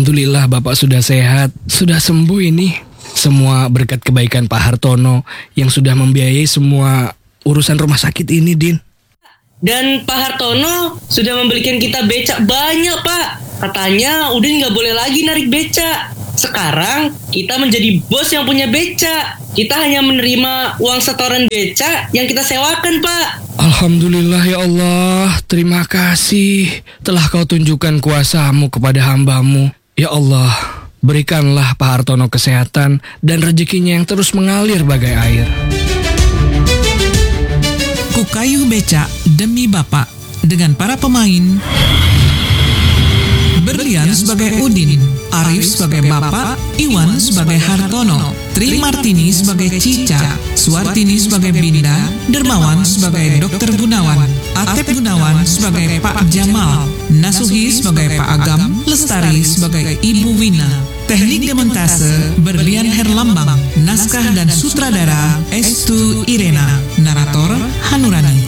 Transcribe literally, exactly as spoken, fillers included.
Alhamdulillah Bapak sudah sehat, sudah sembuh ini. Semua berkat kebaikan Pak Hartono yang sudah membiayai semua urusan rumah sakit ini, Din. Dan Pak Hartono sudah membelikan kita becak banyak, Pak. Katanya Udin gak boleh lagi narik becak. Sekarang kita menjadi bos yang punya becak. Kita hanya menerima uang setoran becak yang kita sewakan, Pak. Alhamdulillah ya Allah, terima kasih telah kau tunjukkan kuasa-Mu kepada hamba-Mu. Ya Allah, berikanlah Pak Hartono kesehatan dan rezekinya yang terus mengalir bagai air. Kukayuh Becak Demi Bapak dengan para pemain: Berlian sebagai Udin, Arif sebagai Bapak, Iwan sebagai Hartono, Tri Martini sebagai Cica, Suartini sebagai Binda, Dermawan sebagai Dokter Gunawan, Atep Gunawan sebagai Pak Jamal, Nasuhi sebagai Pak Agam, Lestari sebagai Ibu Wina. Teknik demontase Berlian Herlambang, naskah dan sutradara Estu Irena, narator Hanurani.